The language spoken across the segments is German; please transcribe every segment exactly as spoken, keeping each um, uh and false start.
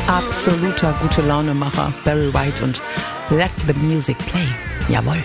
Absoluter Gute-Laune-Macher, Barry White und Let the Music Play. Jawohl.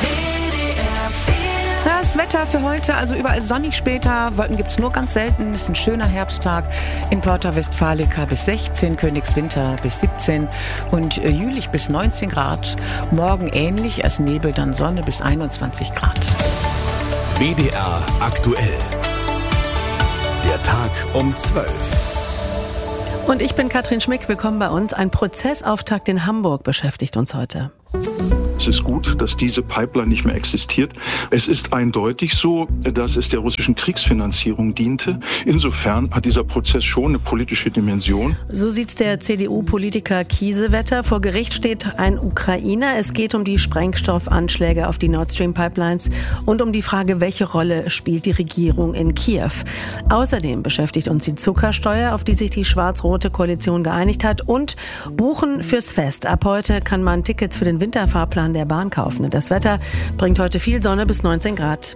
Das Wetter für heute, also überall sonnig später, Wolken gibt es nur ganz selten, ist ein schöner Herbsttag, in Porta Westfalica bis sechzehn, Königswinter bis siebzehn und Jülich bis neunzehn Grad, morgen ähnlich, erst Nebel, dann Sonne bis einundzwanzig Grad. W D R aktuell, der Tag um zwölf. Und ich bin Katrin Schmick, willkommen bei uns. Ein Prozessauftakt in Hamburg beschäftigt uns heute. Es ist gut, dass diese Pipeline nicht mehr existiert. Es ist eindeutig so, dass es der russischen Kriegsfinanzierung diente. Insofern hat dieser Prozess schon eine politische Dimension. So sieht's der C D U-Politiker Kiesewetter. Vor Gericht steht ein Ukrainer. Es geht um die Sprengstoffanschläge auf die Nord Stream Pipelines und um die Frage, welche Rolle spielt die Regierung in Kiew. Außerdem beschäftigt uns die Zuckersteuer, auf die sich die schwarz-rote Koalition geeinigt hat, und Buchen fürs Fest. Ab heute kann man Tickets für den Winterfahrplan der Bahn kaufen. Das Wetter bringt heute viel Sonne bis neunzehn Grad.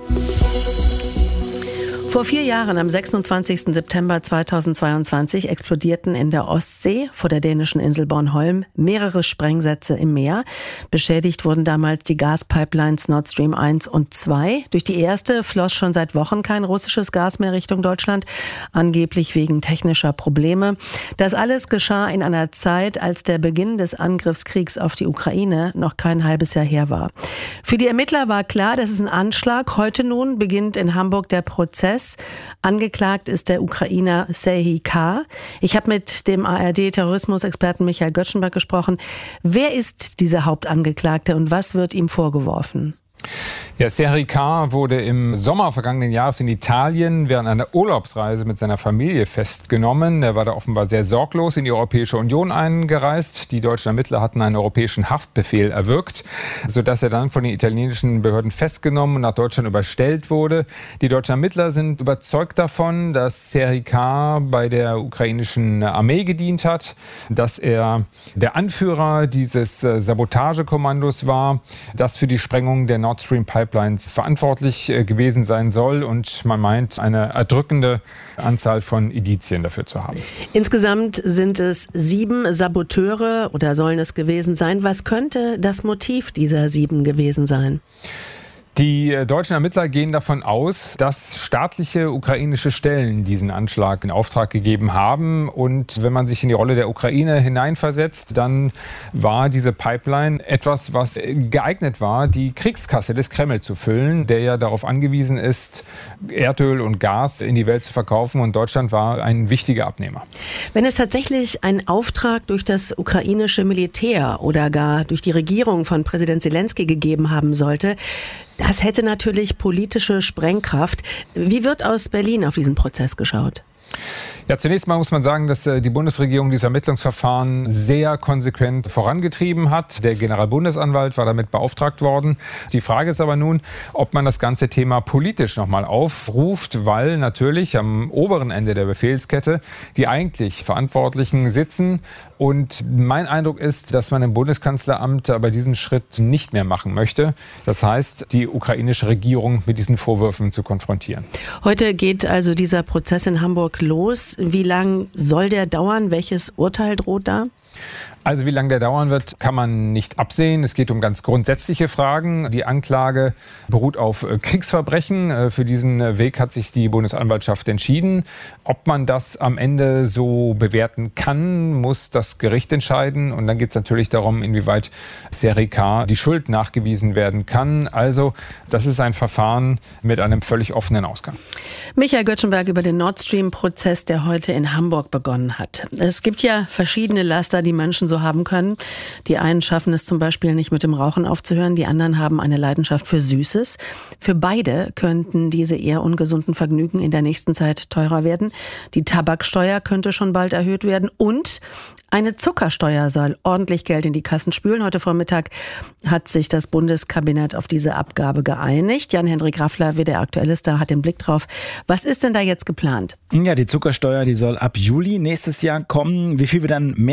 Vor vier Jahren, am sechsundzwanzigsten September zweitausendzweiundzwanzig, explodierten in der Ostsee vor der dänischen Insel Bornholm mehrere Sprengsätze im Meer. Beschädigt wurden damals die Gaspipelines Nord Stream eins und zwei. Durch die erste floss schon seit Wochen kein russisches Gas mehr Richtung Deutschland, angeblich wegen technischer Probleme. Das alles geschah in einer Zeit, als der Beginn des Angriffskriegs auf die Ukraine noch kein halbes Jahr her war. Für die Ermittler war klar, das ist ein Anschlag. Heute nun beginnt in Hamburg der Prozess. Angeklagt ist der Ukrainer Serhii K. Ich habe mit dem A R D-Terrorismusexperten Michael Göttschenberg gesprochen. Wer ist dieser Hauptangeklagte und was wird ihm vorgeworfen? Ja, Serhii K. wurde im Sommer vergangenen Jahres in Italien während einer Urlaubsreise mit seiner Familie festgenommen. Er war da offenbar sehr sorglos in die Europäische Union eingereist. Die deutschen Ermittler hatten einen europäischen Haftbefehl erwirkt, sodass er dann von den italienischen Behörden festgenommen und nach Deutschland überstellt wurde. Die deutschen Ermittler sind überzeugt davon, dass Serhii K. bei der ukrainischen Armee gedient hat, dass er der Anführer dieses Sabotagekommandos war, das für die Sprengung der Nord Stream Pipelines verantwortlich gewesen sein soll, und man meint, eine erdrückende Anzahl von Indizien dafür zu haben. Insgesamt sind es sieben Saboteure oder sollen es gewesen sein. Was könnte das Motiv dieser sieben gewesen sein? Die deutschen Ermittler gehen davon aus, dass staatliche ukrainische Stellen diesen Anschlag in Auftrag gegeben haben. Und wenn man sich in die Rolle der Ukraine hineinversetzt, dann war diese Pipeline etwas, was geeignet war, die Kriegskasse des Kreml zu füllen, der ja darauf angewiesen ist, Erdöl und Gas in die Welt zu verkaufen. Und Deutschland war ein wichtiger Abnehmer. Wenn es tatsächlich einen Auftrag durch das ukrainische Militär oder gar durch die Regierung von Präsident Zelensky gegeben haben sollte, das hätte natürlich politische Sprengkraft. Wie wird aus Berlin auf diesen Prozess geschaut? Ja, zunächst mal muss man sagen, dass die Bundesregierung dieses Ermittlungsverfahren sehr konsequent vorangetrieben hat. Der Generalbundesanwalt war damit beauftragt worden. Die Frage ist aber nun, ob man das ganze Thema politisch nochmal aufruft, weil natürlich am oberen Ende der Befehlskette die eigentlich Verantwortlichen sitzen. Und mein Eindruck ist, dass man im Bundeskanzleramt aber diesen Schritt nicht mehr machen möchte. Das heißt, die ukrainische Regierung mit diesen Vorwürfen zu konfrontieren. Heute geht also dieser Prozess in Hamburg los. Wie lang soll der dauern? Welches Urteil droht da? Also wie lange der dauern wird, kann man nicht absehen. Es geht um ganz grundsätzliche Fragen. Die Anklage beruht auf Kriegsverbrechen. Für diesen Weg hat sich die Bundesanwaltschaft entschieden. Ob man das am Ende so bewerten kann, muss das Gericht entscheiden. Und dann geht es natürlich darum, inwieweit Serhii K. die Schuld nachgewiesen werden kann. Also das ist ein Verfahren mit einem völlig offenen Ausgang. Michael Göttschenberg über den Nord Stream-Prozess, der heute in Hamburg begonnen hat. Es gibt ja verschiedene Laster, die Menschen so haben können. Die einen schaffen es zum Beispiel nicht mit dem Rauchen aufzuhören, die anderen haben eine Leidenschaft für Süßes. Für beide könnten diese eher ungesunden Vergnügen in der nächsten Zeit teurer werden. Die Tabaksteuer könnte schon bald erhöht werden und eine Zuckersteuer soll ordentlich Geld in die Kassen spülen. Heute Vormittag hat sich das Bundeskabinett auf diese Abgabe geeinigt. Jan-Hendrik Raffler, W D R Aktuelles, da hat den Blick drauf. Was ist denn da jetzt geplant? Ja, die Zuckersteuer, die soll ab Juli nächstes Jahr kommen. Wie viel wir dann mehr bezahlen,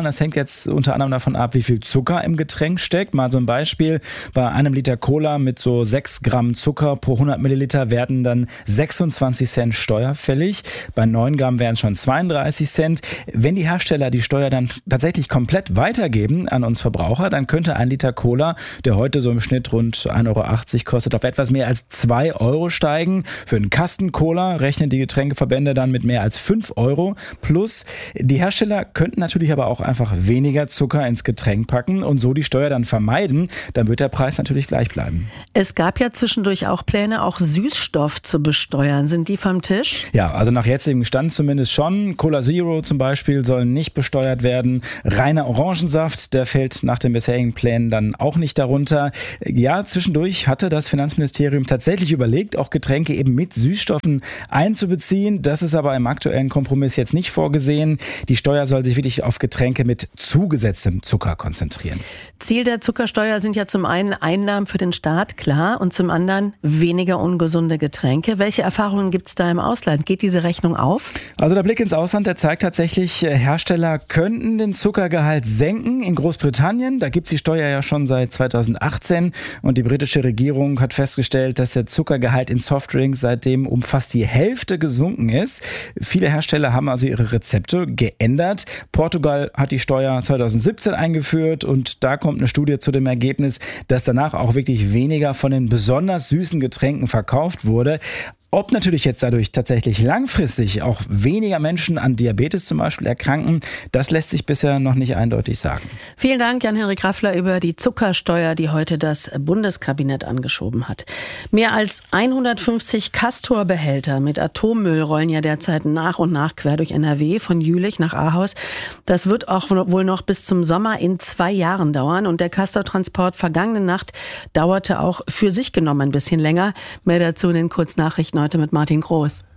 Zahlen. Das hängt jetzt unter anderem davon ab, wie viel Zucker im Getränk steckt. Mal so ein Beispiel. Bei einem Liter Cola mit so sechs Gramm Zucker pro hundert Milliliter werden dann sechsundzwanzig Cent Steuer fällig. Bei neun Gramm wären es schon zweiunddreißig Cent. Wenn die Hersteller die Steuer dann tatsächlich komplett weitergeben an uns Verbraucher, dann könnte ein Liter Cola, der heute so im Schnitt rund ein Euro achtzig kostet, auf etwas mehr als zwei Euro steigen. Für einen Kasten Cola rechnen die Getränkeverbände dann mit mehr als fünf Euro. Plus, die Hersteller könnten natürlich aber auch einfach weniger Zucker ins Getränk packen und so die Steuer dann vermeiden. Dann wird der Preis natürlich gleich bleiben. Es gab ja zwischendurch auch Pläne, auch Süßstoff zu besteuern. Sind die vom Tisch? Ja, also nach jetzigem Stand zumindest schon. Cola Zero zum Beispiel soll nicht besteuert werden. Reiner Orangensaft, der fällt nach den bisherigen Plänen dann auch nicht darunter. Ja, zwischendurch hatte das Finanzministerium tatsächlich überlegt, auch Getränke eben mit Süßstoffen einzubeziehen. Das ist aber im aktuellen Kompromiss jetzt nicht vorgesehen. Die Steuer soll sich wirklich auf Getränke mit zugesetztem Zucker konzentrieren. Ziel der Zuckersteuer sind ja zum einen Einnahmen für den Staat, klar, und zum anderen weniger ungesunde Getränke. Welche Erfahrungen gibt es da im Ausland? Geht diese Rechnung auf? Also der Blick ins Ausland, der zeigt tatsächlich, Hersteller könnten den Zuckergehalt senken. In Großbritannien, da gibt es die Steuer ja schon seit zweitausendachtzehn und die britische Regierung hat festgestellt, dass der Zuckergehalt in Softdrinks seitdem um fast die Hälfte gesunken ist. Viele Hersteller haben also ihre Rezepte geändert. Portugal hat die Steuer zweitausendsiebzehn eingeführt und da kommt eine Studie zu dem Ergebnis, dass danach auch wirklich weniger von den besonders süßen Getränken verkauft wurde. Ob natürlich jetzt dadurch tatsächlich langfristig auch weniger Menschen an Diabetes zum Beispiel erkranken, das lässt sich bisher noch nicht eindeutig sagen. Vielen Dank, Jan-Henrik Raffler, über die Zuckersteuer, die heute das Bundeskabinett angeschoben hat. Mehr als hundertfünfzig Castor-Behälter mit Atommüll rollen ja derzeit nach und nach quer durch N R W, von Jülich nach Ahaus. Das wird auch wohl noch bis zum Sommer in zwei Jahren dauern. Und der Castor-Transport vergangene Nacht dauerte auch für sich genommen ein bisschen länger. Mehr dazu in den Kurznachrichten heute mit Martin Groß.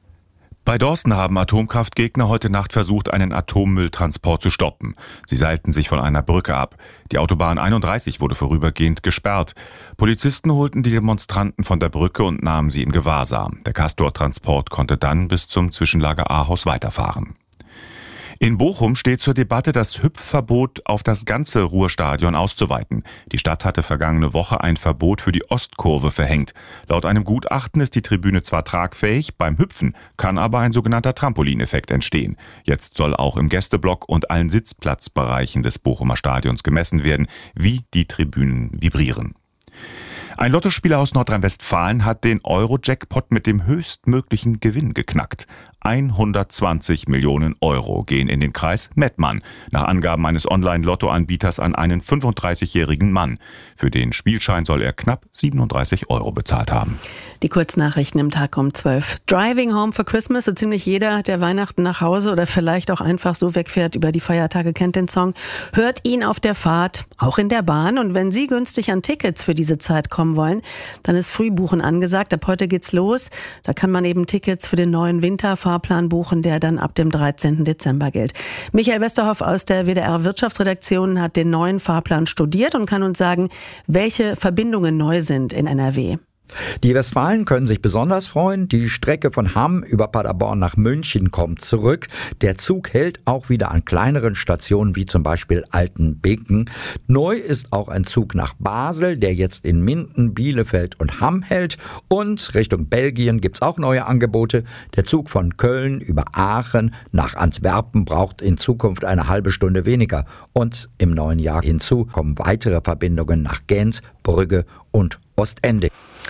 Bei Dorsten haben Atomkraftgegner heute Nacht versucht, einen Atommülltransport zu stoppen. Sie seilten sich von einer Brücke ab. Die Autobahn einunddreißig wurde vorübergehend gesperrt. Polizisten holten die Demonstranten von der Brücke und nahmen sie in Gewahrsam. Der Castor-Transport konnte dann bis zum Zwischenlager Ahaus weiterfahren. In Bochum steht zur Debatte, das Hüpfverbot auf das ganze Ruhrstadion auszuweiten. Die Stadt hatte vergangene Woche ein Verbot für die Ostkurve verhängt. Laut einem Gutachten ist die Tribüne zwar tragfähig, beim Hüpfen kann aber ein sogenannter Trampolineffekt entstehen. Jetzt soll auch im Gästeblock und allen Sitzplatzbereichen des Bochumer Stadions gemessen werden, wie die Tribünen vibrieren. Ein Lottospieler aus Nordrhein-Westfalen hat den Euro-Jackpot mit dem höchstmöglichen Gewinn geknackt. hundertzwanzig Millionen Euro gehen in den Kreis Mettmann, nach Angaben eines Online-Lotto-Anbieters an einen fünfunddreißigjährigen Mann. Für den Spielschein soll er knapp siebenunddreißig Euro bezahlt haben. Die Kurznachrichten im Tag um zwölf. Driving Home for Christmas, so ziemlich jeder, der Weihnachten nach Hause oder vielleicht auch einfach so wegfährt über die Feiertage, kennt den Song. Hört ihn auf der Fahrt, auch in der Bahn. Und wenn Sie günstig an Tickets für diese Zeit kommen wollen, dann ist Frühbuchen angesagt. Ab heute geht's los. Da kann man eben Tickets für den neuen Winterfahrplan buchen, der dann ab dem dreizehnten Dezember gilt. Michael Westerhoff aus der W D R Wirtschaftsredaktion hat den neuen Fahrplan studiert und kann uns sagen, welche Verbindungen neu sind in N R W. Die Westfalen können sich besonders freuen. Die Strecke von Hamm über Paderborn nach München kommt zurück. Der Zug hält auch wieder an kleineren Stationen wie zum Beispiel Altenbeken. Neu ist auch ein Zug nach Basel, der jetzt in Minden, Bielefeld und Hamm hält. Und Richtung Belgien gibt es auch neue Angebote. Der Zug von Köln über Aachen nach Antwerpen braucht in Zukunft eine halbe Stunde weniger. Und im neuen Jahr hinzu kommen weitere Verbindungen nach Gent, Brügge und Ostende.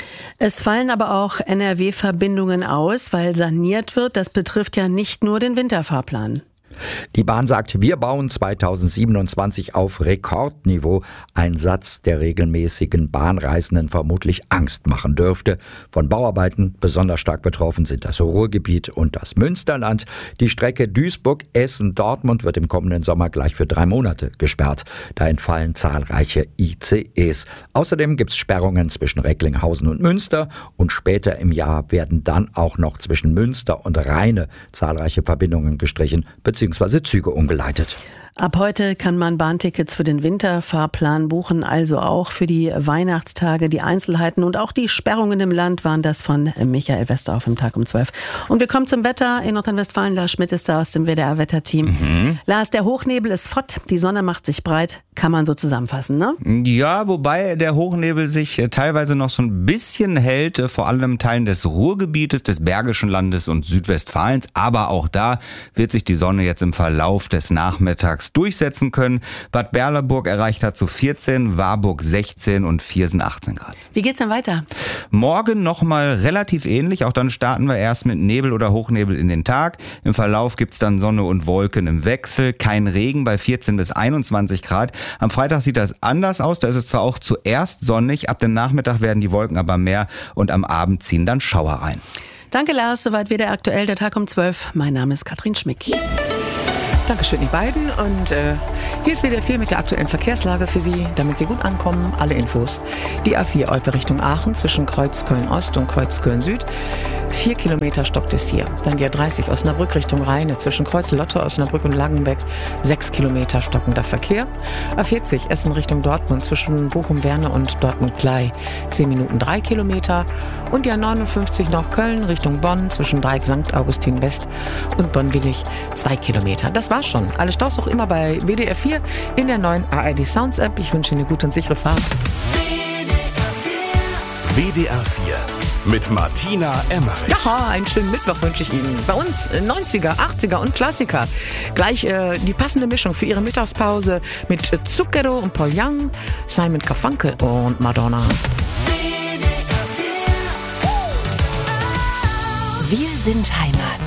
Es fallen aber auch N R W-Verbindungen aus, weil saniert wird. Das betrifft ja nicht nur den Winterfahrplan. Die Bahn sagt, wir bauen zweitausendsiebenundzwanzig auf Rekordniveau. Ein Satz, der regelmäßigen Bahnreisenden vermutlich Angst machen dürfte. Von Bauarbeiten besonders stark betroffen sind das Ruhrgebiet und das Münsterland. Die Strecke Duisburg-Essen-Dortmund wird im kommenden Sommer gleich für drei Monate gesperrt. Da entfallen zahlreiche I C Es. Außerdem gibt es Sperrungen zwischen Recklinghausen und Münster. Und später im Jahr werden dann auch noch zwischen Münster und Rheine zahlreiche Verbindungen gestrichen bzw. Züge umgeleitet. Ab heute kann man Bahntickets für den Winterfahrplan buchen, also auch für die Weihnachtstage. Die Einzelheiten und auch die Sperrungen im Land waren das von Michael Westorf im Tag um zwölf. Und wir kommen zum Wetter in Nordrhein-Westfalen. Lars Schmidt ist da aus dem W D R-Wetterteam. Mhm. Lars, der Hochnebel ist fort, die Sonne macht sich breit, kann man so zusammenfassen, ne? Ja, wobei der Hochnebel sich teilweise noch so ein bisschen hält, vor allem in Teilen des Ruhrgebietes, des Bergischen Landes und Südwestfalens. Aber auch da wird sich die Sonne jetzt im Verlauf des Nachmittags durchsetzen können. Bad Berleburg erreicht dazu vierzehn, Warburg sechzehn und Viersen achtzehn Grad. Wie geht's denn weiter? Morgen nochmal relativ ähnlich. Auch dann starten wir erst mit Nebel oder Hochnebel in den Tag. Im Verlauf gibt's dann Sonne und Wolken im Wechsel. Kein Regen bei vierzehn bis einundzwanzig Grad. Am Freitag sieht das anders aus. Da ist es zwar auch zuerst sonnig. Ab dem Nachmittag werden die Wolken aber mehr und am Abend ziehen dann Schauer rein. Danke, Lars. Soweit wieder aktuell der Tag um zwölf. Mein Name ist Katrin Schmick. Dankeschön, die beiden. Und äh, hier ist wieder viel mit der aktuellen Verkehrslage für Sie, damit Sie gut ankommen. Alle Infos. Die A vier Olpe Richtung Aachen zwischen Kreuz Köln-Ost und Kreuz Köln-Süd. Vier Kilometer stockt es hier. Dann die A dreißig Osnabrück Richtung Rheine zwischen Kreuz Lotte, Osnabrück und Langenbeck. Sechs Kilometer stockender Verkehr. A vierzig Essen Richtung Dortmund zwischen Bochum-Werne und Dortmund-Klei. Zehn Minuten drei Kilometer. Und die A neunundfünfzig nach Köln Richtung Bonn zwischen Dreieck Sankt Augustin West und Bonn-Willig. Zwei Kilometer. Das war schon. Alle Staus auch immer bei W D R vier in der neuen A R D Sounds App. Ich wünsche Ihnen eine gute und sichere Fahrt. W D R vier mit Martina Emmerich. Ja, einen schönen Mittwoch wünsche ich Ihnen. Bei uns neunziger, achtziger und Klassiker. Gleich äh, die passende Mischung für Ihre Mittagspause mit Zucchero und Paul Young, Simon Garfunkel und Madonna. Wir sind Heimat.